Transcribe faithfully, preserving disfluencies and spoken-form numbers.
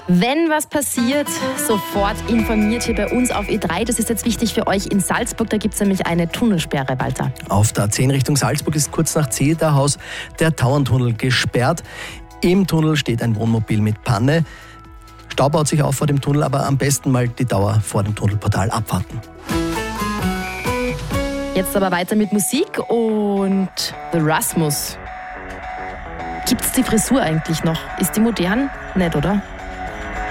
Wenn was passiert, sofort informiert hier bei uns auf E drei. Das ist jetzt wichtig für euch in Salzburg. Da gibt es nämlich eine Tunnelsperre, Walter. Auf der A zehn Richtung Salzburg ist kurz nach Zederhaus der Tauerntunnel gesperrt. Im Tunnel steht ein Wohnmobil mit Panne. Stau baut sich auf vor dem Tunnel, aber am besten mal die Dauer vor dem Tunnelportal abwarten. Jetzt aber weiter mit Musik und The Rasmus. Gibt's die Frisur eigentlich noch? Ist die modern? Nicht, oder?